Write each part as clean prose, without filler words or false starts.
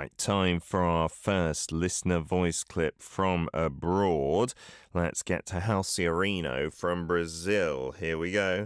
Right, time for our first listener voice clip from abroad. Let's get to Halciarino from Brazil. Here we go.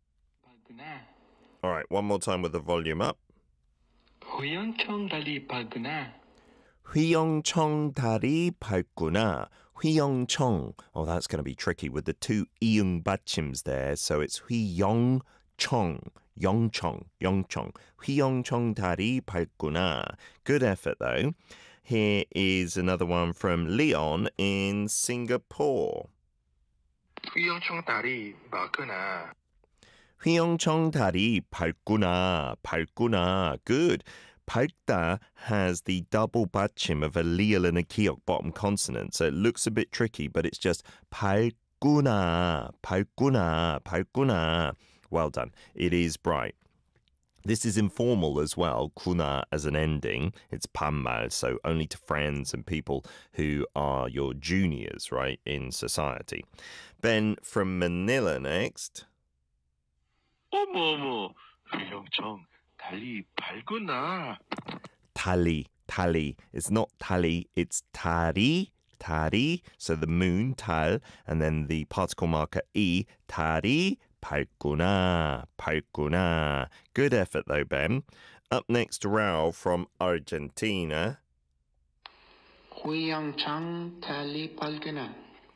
All right, one more time with the volume up. 휘영청 다리 밟구나. 휘영청 다리 밟구나. 휘영청. Oh, that's going to be tricky with the two 이응 받침s there. So it's 휘영청. 영청. 휘영청 다리 밟구나. Good effort, though. Here is another one from Leon in Singapore. 휘영청 다리 밟구나. 휘영청 다리 밟구나. 밟구나. Good. 밟다 has the double 받침 of a leal and a kiok bottom consonant, so it looks a bit tricky, but it's just 밟구나. 밟구나. Well done. It is bright. This is informal as well, kuna as an ending. It's 반말, so only to friends and people who are your juniors, right, in society. Ben from Manila next. 어머, 휘영청 다리 밟구나. Tali. It's not tali, it's tari. So the moon, tal, and then the particle marker e, tari, 밟구나. Good effort though, Ben. Up next, Raul from Argentina. 휘영청 다리 밟구나.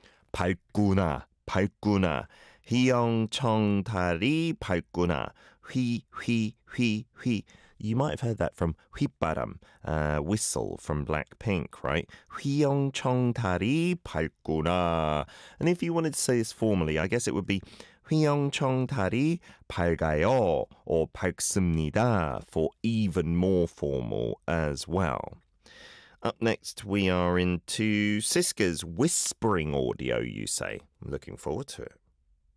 밟구나. 휘영청 다리 밟구나. 휘. You might have heard that from 휘바람, whistle from Blackpink, right? 휘영청 다리 밟구나. And if you wanted to say this formally, I guess it would be 휘영청 다리 밝아요 or 밝습니다 for even more formal as well. Up next, we are into Siska's whispering audio, you say. I'm looking forward to it.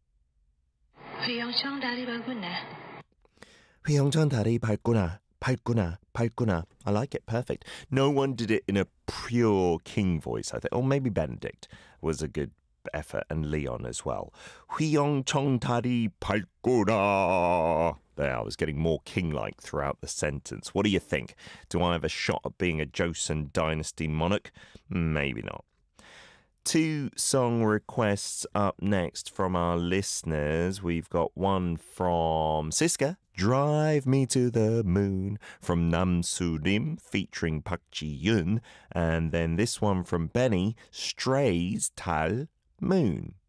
휘영청 다리 밟구나. 휘영청 다리 밟구나. I like it. Perfect. No one did it in a pure King voice, I think. Or maybe Benedict was a good effort, and Leon as well. 휘영청 다리 밟구나. There, I was getting more king-like throughout the sentence. What do you think? Do I have a shot at being a Joseon Dynasty monarch? Maybe not. 2 song requests up next from our listeners. We've got one from Siska, Drive Me to the Moon, from Nam Surim featuring Park Ji-yoon, and then this one from Benny, Strays Tal Moon.